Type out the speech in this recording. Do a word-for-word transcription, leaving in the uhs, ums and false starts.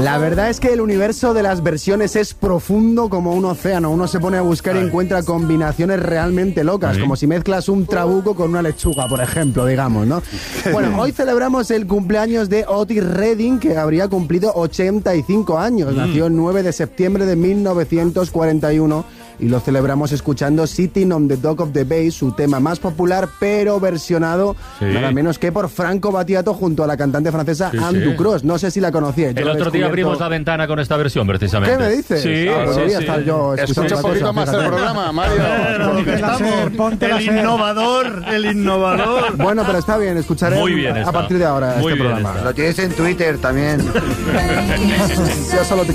La verdad es que el universo de las versiones es profundo como un océano. Uno se pone a buscar y encuentra combinaciones realmente locas, como si mezclas un trabuco con una lechuga, por ejemplo, digamos, ¿no? Bueno, hoy celebramos el cumpleaños de Otis Redding, que habría cumplido ochenta y cinco años. Nació el nueve de septiembre de mil novecientos cuarenta y uno y lo celebramos escuchando Sitting on the Dock of the Bay, su tema más popular, pero versionado sí. nada menos que por Franco Battiato junto a la cantante francesa sí, Anne sí. Ducros. No sé si la conocíais. El otro día abrimos la ventana con esta versión, precisamente. ¿Qué me dices? Sí, ah, sí, sí. Estar yo Escucha un poquito más el programa, Mario. Ponte el innovador, el innovador. Bueno, pero está bien, escucharé Muy bien a está. partir de ahora Muy este bien programa. está. Lo tienes en Twitter también. Yo solo te